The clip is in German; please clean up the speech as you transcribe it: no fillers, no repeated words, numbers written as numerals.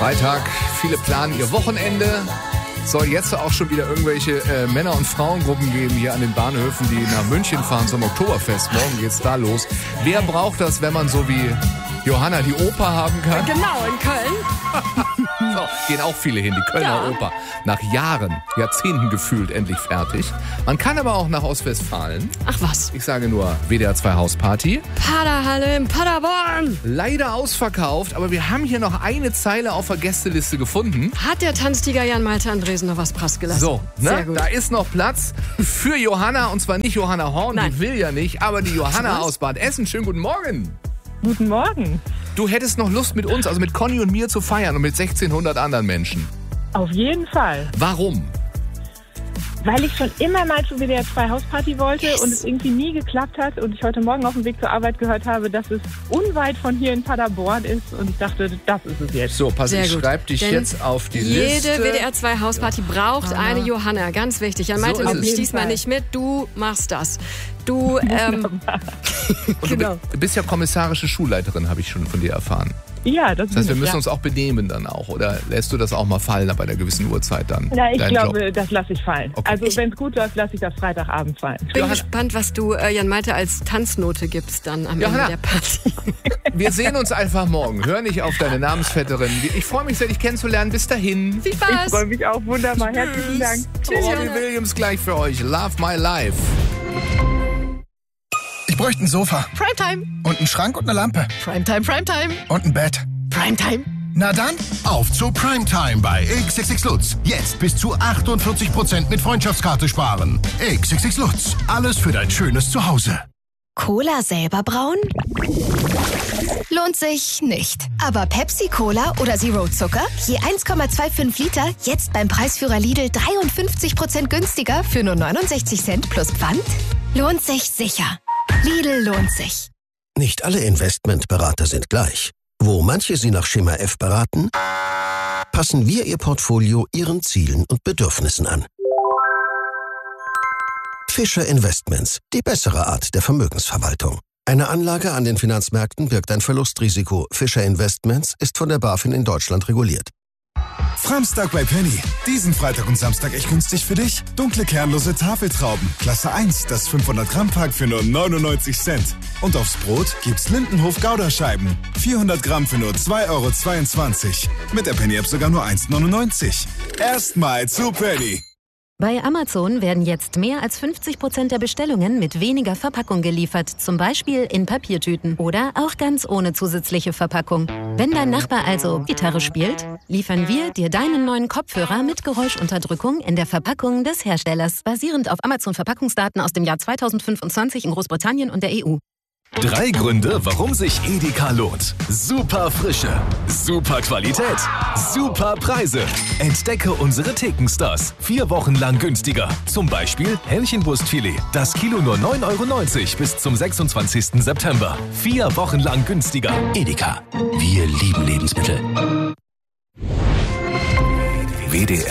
Freitag, viele planen ihr Wochenende. Soll jetzt auch schon wieder irgendwelche Männer- und Frauengruppen geben hier an den Bahnhöfen, die nach München fahren zum Oktoberfest. Morgen geht's da los. Wer braucht das, wenn man so wie Johanna die Oper haben kann? Genau, in Köln. So, gehen auch viele hin, die Kölner Oper. Nach Jahren, Jahrzehnten gefühlt endlich fertig. Man kann aber auch nach Ostwestfalen. Ach was. Ich sage nur WDR 2 Hausparty. Paderhalle in Paderborn. Leider ausverkauft, aber wir haben hier noch eine Zeile auf der Gästeliste gefunden. Hat der Tanztiger Jan Malte Andresen noch was preisgelassen? So, Sehr ne? gut. Da ist noch Platz für Johanna, und zwar nicht Johanna Horn, Nein. die will ja nicht, aber die Johanna Was? aus Bad Essen. Schönen guten Morgen. Guten Morgen. Du hättest noch Lust mit uns, also mit Conny und mir zu feiern und mit 1600 anderen Menschen. Auf jeden Fall. Warum? Weil ich schon immer mal zu WDR 2 Hausparty wollte und es irgendwie nie geklappt hat und ich heute Morgen auf dem Weg zur Arbeit gehört habe, dass es unweit von hier in Paderborn ist und ich dachte, das ist es jetzt. So, pass, Sehr ich gut. schreib dich Denn jetzt auf die Liste. Jede WDR 2 Hausparty braucht eine Johanna. Ganz wichtig. Jan Malte So ist nimmt es. mich diesmal nicht mit. Du machst das. Du, Und genau. du bist ja kommissarische Schulleiterin, habe ich schon von dir erfahren. Ja, Das heißt, wir müssen ja. uns auch benehmen dann auch. Oder lässt du das auch mal fallen bei einer gewissen Uhrzeit dann? Ja, ich deinen glaube, Job? das lasse ich fallen. Okay. Also wenn es gut läuft, lasse ich das Freitagabend fallen. Bin Johanna- gespannt, was du Jan Malte als Tanznote gibst dann am Johanna. Ende der Party. Wir sehen uns einfach morgen. Hör nicht auf deine Namensvetterin. Ich freue mich sehr, dich kennenzulernen. Bis dahin. Viel Ich Spaß. freue mich auch wunderbar. Herzlichen Dank. Tschüss, Robbie Johanna. Williams gleich für euch. Love My Life. Ich bräuchte ein Sofa Primetime. und einen Schrank und eine Lampe Primetime, Primetime. und ein Bett. Primetime. Na dann, Auf zu Primetime bei XXX Lutz. Jetzt bis zu 48% mit Freundschaftskarte sparen. XXX Lutz. Alles für dein schönes Zuhause. Cola selber brauen? Lohnt sich nicht. Aber Pepsi Cola oder Zero Zucker? Je 1,25 Liter, jetzt beim Preisführer Lidl 53% günstiger für nur 69 Cent plus Pfand? Lohnt sich sicher. Lidl lohnt sich. Nicht alle Investmentberater sind gleich. Wo manche Sie nach Schema F beraten, passen wir Ihr Portfolio Ihren Zielen und Bedürfnissen an. Fischer Investments, die bessere Art der Vermögensverwaltung. Eine Anlage an den Finanzmärkten birgt ein Verlustrisiko. Fischer Investments ist von der BaFin in Deutschland reguliert. Framstag bei Penny. Diesen Freitag und Samstag echt günstig für dich. Dunkle kernlose Tafeltrauben. Klasse 1, das 500-Gramm-Pack für nur 99 Cent. Und aufs Brot gibt's Lindenhof-Gouda-Scheiben. 400 Gramm für nur 2,22 €. Mit der Penny-App sogar nur 1,99 €. Erstmal zu Penny. Bei Amazon werden jetzt mehr als 50% der Bestellungen mit weniger Verpackung geliefert, zum Beispiel in Papiertüten oder auch ganz ohne zusätzliche Verpackung. Wenn dein Nachbar also Gitarre spielt, liefern wir dir deinen neuen Kopfhörer mit Geräuschunterdrückung in der Verpackung des Herstellers, basierend auf Amazon-Verpackungsdaten aus dem Jahr 2025 in Großbritannien und der EU. 3 Gründe, warum sich Edeka lohnt. Super Frische, super Qualität, super Preise. Entdecke unsere Thekenstars. 4 Wochen lang günstiger. Zum Beispiel Hähnchenbrustfilet. Das Kilo nur 9,90 € bis zum 26. September. 4 Wochen lang günstiger. Edeka. Wir lieben Lebensmittel. WDR